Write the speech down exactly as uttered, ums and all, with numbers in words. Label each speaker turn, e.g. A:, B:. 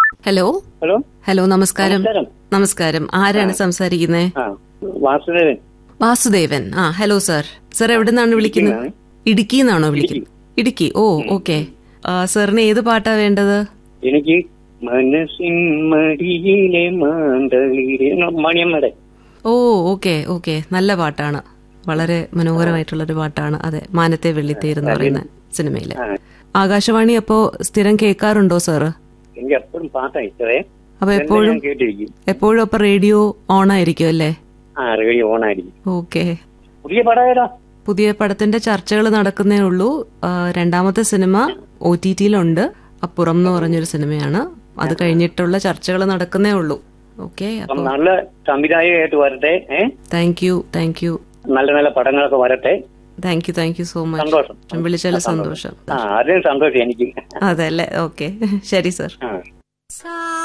A: Hello
B: hello
A: hello നമസ്കാരം. നമസ്കാരം. ആരാണ് സംസാരിക്കുന്നത്?
B: വാസുദേവൻ.
A: വാസുദേവൻ. ആ ഹലോ സാർ. സാർ എവിടെ നിന്നാണ് വിളിക്കുന്നത്? ഇടുക്കി നിന്നാണോ വിളിക്കുന്നത്? ഇടുക്കി. ഓ ഓക്കെ. സാറിന് ഏത് പാട്ടാ വേണ്ടത്?
B: എനിക്ക് മനസ്സിൻ മടിയിലെ മാന്തളിരെ മണിയമ്മയുടെ.
A: ഓ ഓക്കെ ഓക്കെ. നല്ല പാട്ടാണ്. വളരെ മനോഹരമായിട്ടുള്ളൊരു പാട്ടാണ്. അതെ, മാനത്തെ വെള്ളിത്തേർ എന്ന് പറയുന്ന സിനിമയിലെ. ആകാശവാണി അപ്പോ സ്ഥിരം കേൾക്കാറുണ്ടോ സാറ്?
B: എനിക്ക് എപ്പോഴും പാട്ടാ ഇഷ്ടമേ.
A: അപ്പൊ എപ്പോഴും
B: കേട്ടിരിക്കും.
A: എപ്പോഴും അപ്പൊ റേഡിയോ ഓൺ ആയിരിക്കും അല്ലേ?
B: ആ റേഡിയോ ഓൺ ആയിരിക്കും.
A: ഓക്കെ.
B: പുതിയ പടം
A: പുതിയ പടത്തിന്റെ ചർച്ചകൾ നടക്കുന്നേ ഉള്ളൂ. രണ്ടാമത്തെ സിനിമ ഒ ടി ടിയിലുണ്ട്. അപ്പുറം എന്ന് പറഞ്ഞൊരു സിനിമയാണ്. അത് കഴിഞ്ഞിട്ടുള്ള ചർച്ചകൾ നടക്കുന്നേ ഉള്ളൂ. ഓക്കെ.
B: നല്ല സംവിധായകമായിട്ട് വരട്ടെ.
A: Thank you thank you.
B: നല്ല നല്ല പടങ്ങളൊക്കെ വരട്ടെ.
A: Thank you thank you so much.
B: സന്തോഷം.
A: വിളിച്ചാലും സന്തോഷം.
B: അതിന് സന്തോഷം എനിക്ക്.
A: അതെ അല്ലേ? ഓക്കെ ശരി സർ.